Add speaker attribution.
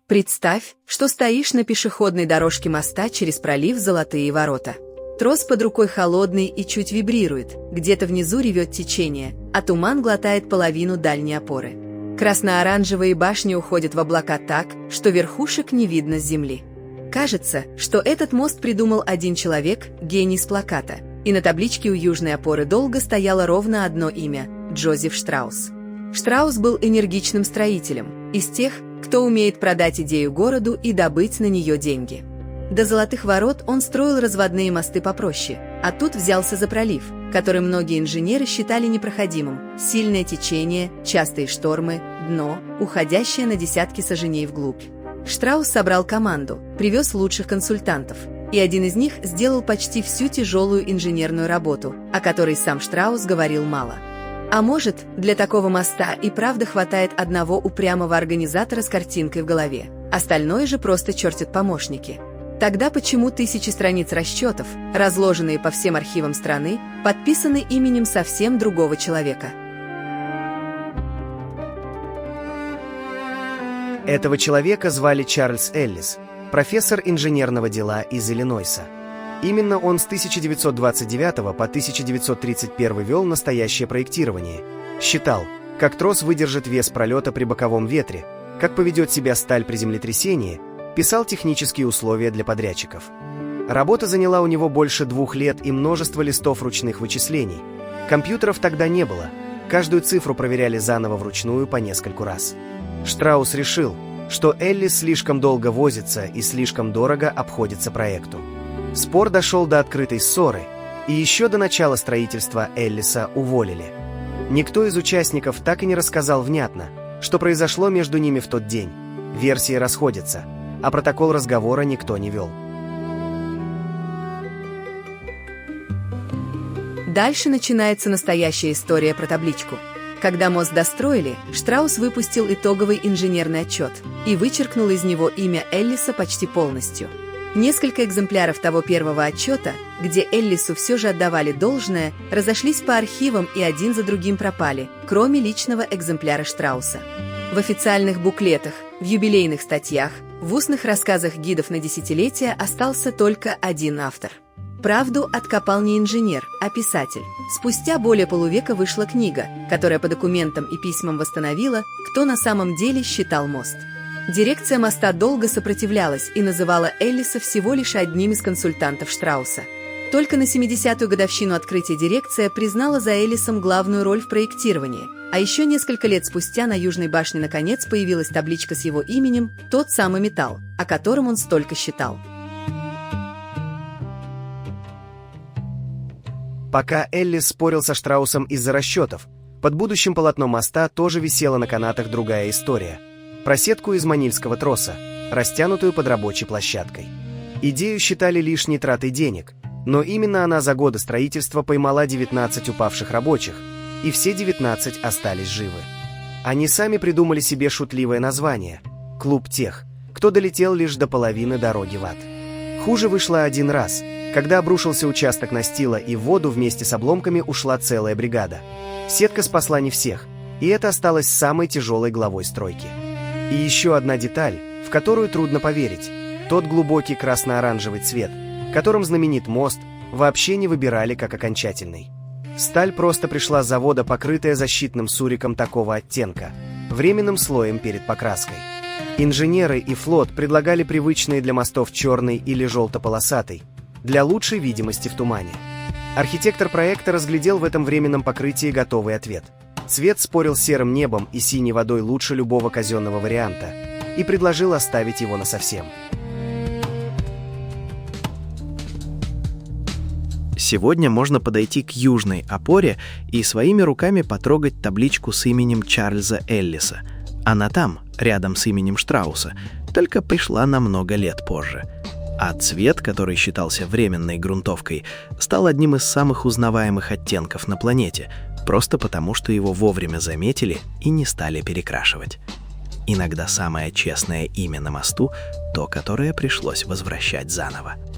Speaker 1: Представь, что стоишь на пешеходной дорожке моста через пролив Золотые ворота. Трос под рукой холодный и чуть вибрирует, где-то внизу ревет течение, а туман глотает половину дальней опоры. Красно-оранжевые башни уходят в облака так, что верхушек не видно с земли. Кажется, что этот мост придумал один человек, гений с плаката, и на табличке у южной опоры долго стояло ровно одно имя – Джозеф Штраус. Штраус был энергичным строителем, из тех, кто умеет продать идею городу и добыть на нее деньги. До Золотых ворот он строил разводные мосты попроще, а тут взялся за пролив, который многие инженеры считали непроходимым. Сильное течение, частые штормы, дно, уходящее на десятки саженей вглубь. Штраус собрал команду, привез лучших консультантов, и один из них сделал почти всю тяжелую инженерную работу, о которой сам Штраус говорил мало. А может, для такого моста и правда хватает одного упрямого организатора с картинкой в голове, остальное же просто чертят помощники. Тогда почему тысячи страниц расчетов, разложенные по всем архивам страны, подписаны именем совсем другого человека?
Speaker 2: Этого человека звали Чарльз Эллис, профессор инженерного дела из Иллинойса. Именно он с 1929 по 1931 вел настоящее проектирование. Считал, как трос выдержит вес пролета при боковом ветре, как поведет себя сталь при землетрясении, писал технические условия для подрядчиков. Работа заняла у него больше 2 лет и множество листов ручных вычислений. Компьютеров тогда не было, каждую цифру проверяли заново вручную по нескольку раз. Штраус решил, что Эллис слишком долго возится и слишком дорого обходится проекту. Спор дошел до открытой ссоры, и еще до начала строительства Эллиса уволили. Никто из участников так и не рассказал внятно, что произошло между ними в тот день. Версии расходятся, а протокол разговора никто не вел.
Speaker 1: Дальше начинается настоящая история про табличку. Когда мост достроили, Штраус выпустил итоговый инженерный отчет и вычеркнул из него имя Эллиса почти полностью. Несколько экземпляров того первого отчета, где Эллису все же отдавали должное, разошлись по архивам и один за другим пропали, кроме личного экземпляра Штрауса. В официальных буклетах, в юбилейных статьях, в устных рассказах гидов на десятилетия остался только один автор. Правду откопал не инженер, а писатель. Спустя более полувека вышла книга, которая по документам и письмам восстановила, кто на самом деле считал мост. Дирекция моста долго сопротивлялась и называла Эллиса всего лишь одним из консультантов Штрауса. Только на 70-ю годовщину открытия дирекция признала за Эллисом главную роль в проектировании, а еще несколько лет спустя на Южной башне наконец появилась табличка с его именем, тот самый металл, о котором он столько считал.
Speaker 2: Пока Эллис спорил со Штраусом из-за расчетов, под будущим полотном моста тоже висела на канатах другая история. Про сетку из манильского троса, растянутую под рабочей площадкой. Идею считали лишней тратой денег, но именно она за годы строительства поймала 19 упавших рабочих, и все 19 остались живы. Они сами придумали себе шутливое название – «Клуб тех, кто долетел лишь до половины дороги в ад». Хуже вышло один раз, когда обрушился участок настила и в воду вместе с обломками ушла целая бригада. Сетка спасла не всех, и это осталось самой тяжелой главой стройки. И еще одна деталь, в которую трудно поверить – тот глубокий красно-оранжевый цвет, которым знаменит мост, вообще не выбирали как окончательный. Сталь просто пришла с завода, покрытая защитным суриком такого оттенка, временным слоем перед покраской. Инженеры и флот предлагали привычные для мостов черный или желто-полосатый, для лучшей видимости в тумане. Архитектор проекта разглядел в этом временном покрытии готовый ответ. Цвет спорил с серым небом и синей водой лучше любого казенного варианта и предложил оставить его насовсем.
Speaker 3: Сегодня можно подойти к южной опоре и своими руками потрогать табличку с именем Чарльза Эллиса. Она там, рядом с именем Штрауса, только пришла намного лет позже. А цвет, который считался временной грунтовкой, стал одним из самых узнаваемых оттенков на планете, просто потому, что его вовремя заметили и не стали перекрашивать. Иногда самое честное имя на мосту – то, которое пришлось возвращать заново.